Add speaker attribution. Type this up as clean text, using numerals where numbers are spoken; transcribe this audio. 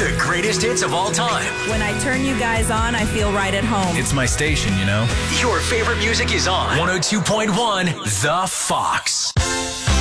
Speaker 1: The greatest hits of all time.
Speaker 2: When I turn you guys on, I feel right at home.
Speaker 3: It's my station, you know?
Speaker 1: Your favorite music is on 102.1 The Fox.